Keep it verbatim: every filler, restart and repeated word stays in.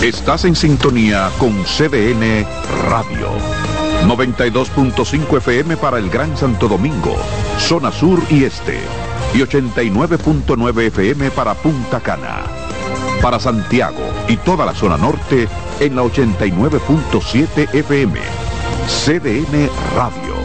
Estás en sintonía con C D N Radio. noventa y dos punto cinco F M para el Gran Santo Domingo, zona sur y este. Y ochenta y nueve punto nueve F M para Punta Cana. Para Santiago y toda la zona norte en la ochenta y nueve punto siete F M. C D N Radio.